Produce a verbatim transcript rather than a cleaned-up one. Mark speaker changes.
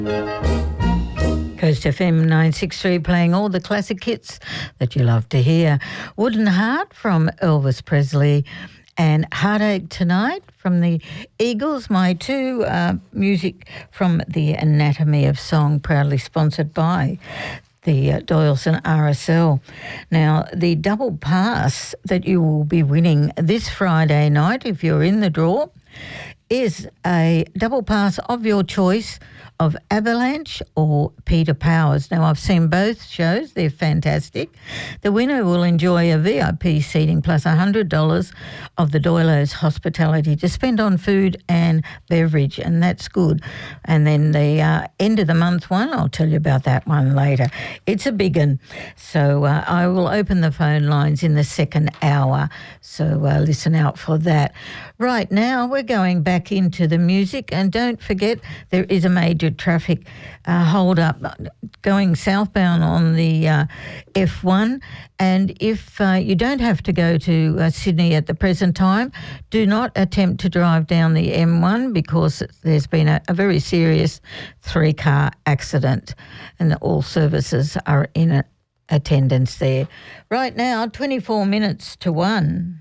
Speaker 1: Coast F M nine sixty-three playing all the classic hits that you love to hear. Wooden Heart from Elvis Presley and Heartache Tonight from the Eagles, my two uh, music from the Anatomy of Song, proudly sponsored by the uh, Doyleson R S L. Now, the double pass that you will be winning this Friday night, if you're in the draw, is a double pass of your choice of Avalanche or Peter Powers. Now, I've seen both shows. They're fantastic. The winner will enjoy a V I P seating plus one hundred dollars of the Doyle's hospitality to spend on food and beverage, and that's good. And then the uh, end of the month one, I'll tell you about that one later. It's a big one. So uh, I will open the phone lines in the second hour, so uh, listen out for that. Right now, we're going back into the music, and don't forget there is a major traffic uh, hold up going southbound on the uh, F one, and if uh, you don't have to go to uh, Sydney at the present time, do not attempt to drive down the M one because there's been a, a very serious three-car accident, and all services are in attendance there. Right now, twenty-four minutes to one.